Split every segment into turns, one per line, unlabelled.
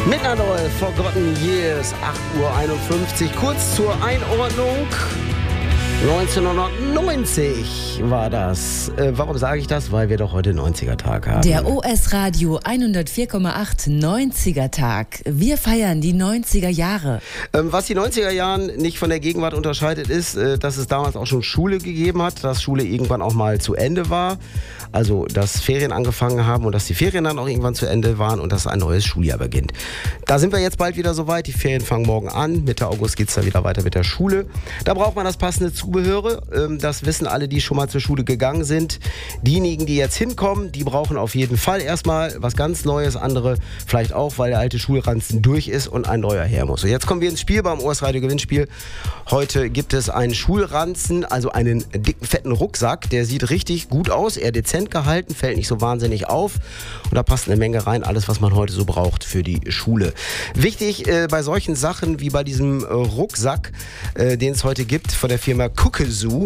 Midnight Oil, Forgotten Years, 8:51 Uhr, kurz zur Einordnung. 1990 war das. Warum sage ich das? Weil wir doch heute 90er-Tag haben.
Der OS Radio 104,8 90er-Tag. Wir feiern die 90er Jahre.
Was die 90er Jahren nicht von der Gegenwart unterscheidet, ist, dass es damals auch schon Schule gegeben hat, dass Schule irgendwann auch mal zu Ende war. Also, dass Ferien angefangen haben und dass die Ferien dann auch irgendwann zu Ende waren und dass ein neues Schuljahr beginnt. Da sind wir jetzt bald wieder soweit. Die Ferien fangen morgen an. Mitte August geht es dann wieder weiter mit der Schule. Da braucht man das passende Zubehör. Das wissen alle, die schon mal zur Schule gegangen sind. Diejenigen, die jetzt hinkommen, die brauchen auf jeden Fall erstmal was ganz Neues. Andere vielleicht auch, weil der alte Schulranzen durch ist und ein neuer her muss. Und jetzt kommen wir ins Spiel beim OS Radio Gewinnspiel. Heute gibt es einen Schulranzen, also einen dicken, fetten Rucksack. Der sieht richtig gut aus, eher dezent gehalten, fällt nicht so wahnsinnig auf. Und da passt eine Menge rein, alles, was man heute so braucht für die Schule. Wichtig bei solchen Sachen wie bei diesem Rucksack, den es heute gibt von der Firma Kukesu.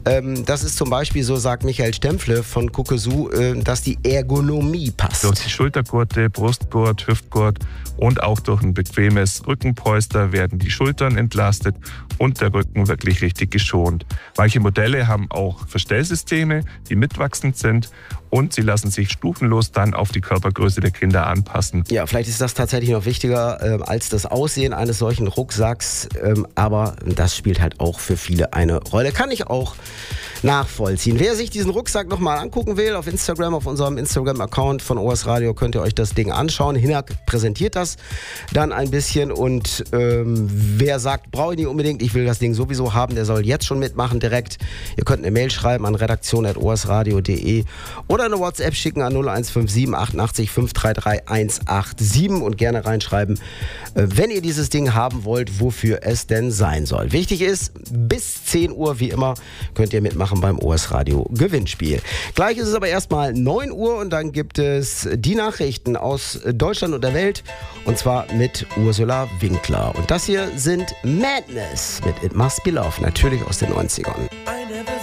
Das ist zum Beispiel, so sagt Michael Stempfle von Kukesu, dass die Ergonomie passt.
Durch die Schultergurte, Brustgurt, Hüftgurt und auch durch ein bequemes Rückenpolster werden die Schultern entlastet und der Rücken wirklich richtig geschont. Manche Modelle haben auch Verstellsysteme, die mitwachsend sind und sie lassen sich stufenlos dann auf die Körpergröße der Kinder anpassen.
Ja, vielleicht ist das tatsächlich noch wichtiger als das Aussehen eines solchen Rucksacks, aber das spielt halt auch für viele eine Rolle. Kann ich auch nachvollziehen. Wer sich diesen Rucksack nochmal angucken will, auf Instagram, auf unserem Instagram-Account von OS Radio, könnt ihr euch das Ding anschauen. Hinak präsentiert das dann ein bisschen und wer sagt, brauche ich nicht unbedingt, ich will das Ding sowieso haben, der soll jetzt schon mitmachen direkt. Ihr könnt eine Mail schreiben an redaktion@osradio.de oder eine WhatsApp schicken an 0157 88 533 187 und gerne reinschreiben, wenn ihr dieses Ding haben wollt, wofür es denn sein soll. Wichtig ist, bis 10 Uhr wie immer könnt ihr mitmachen beim OS Radio Gewinnspiel. Gleich ist es aber erstmal 9 Uhr und dann gibt es die Nachrichten aus Deutschland und der Welt und zwar mit Ursula Winkler. Und das hier sind Madness mit It Must Be Love, natürlich aus den 90ern.